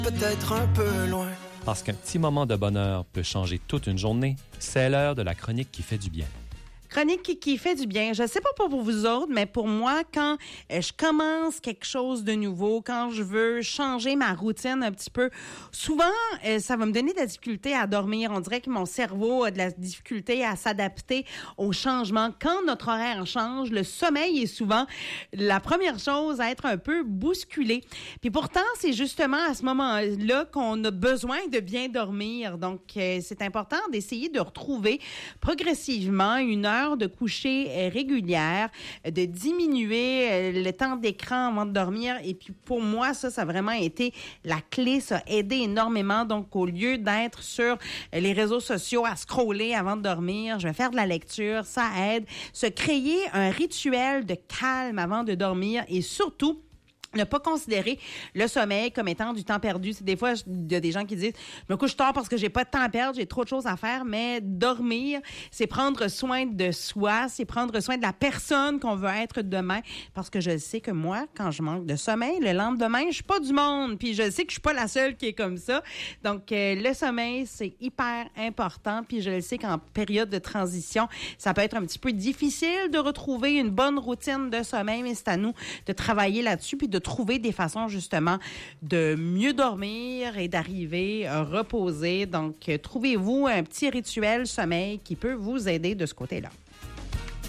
peut-être un peu loin. Parce qu'un petit moment de bonheur peut changer toute une journée, c'est l'heure de la chronique qui fait du bien. Chronique qui fait du bien. Je sais pas pour vous autres, mais pour moi, quand je commence quelque chose de nouveau, quand je veux changer ma routine un petit peu, souvent, ça va me donner de la difficulté à dormir. On dirait que mon cerveau a de la difficulté à s'adapter au changement. Quand notre horaire change, le sommeil est souvent la première chose à être un peu bousculé. Puis pourtant, c'est justement à ce moment-là qu'on a besoin de bien dormir. Donc, c'est important d'essayer de retrouver progressivement une heure de coucher régulière, de diminuer le temps d'écran avant de dormir. Et puis pour moi, ça a vraiment été la clé. Ça a aidé énormément. Donc au lieu d'être sur les réseaux sociaux à scroller avant de dormir, je vais faire de la lecture. Ça aide. Se créer un rituel de calme avant de dormir et surtout, ne pas considérer le sommeil comme étant du temps perdu. C'est des fois, il y a des gens qui disent « Je me couche tard parce que j'ai pas de temps à perdre, j'ai trop de choses à faire. » Mais dormir, c'est prendre soin de soi, c'est prendre soin de la personne qu'on veut être demain. Parce que je sais que moi, quand je manque de sommeil, le lendemain, je suis pas du monde. Puis je sais que je suis pas la seule qui est comme ça. Donc, le sommeil, c'est hyper important. Puis je le sais qu'en période de transition, ça peut être un petit peu difficile de retrouver une bonne routine de sommeil, mais c'est à nous de travailler là-dessus puis de trouver des façons justement de mieux dormir et d'arriver reposé. Donc, trouvez-vous un petit rituel sommeil qui peut vous aider de ce côté-là.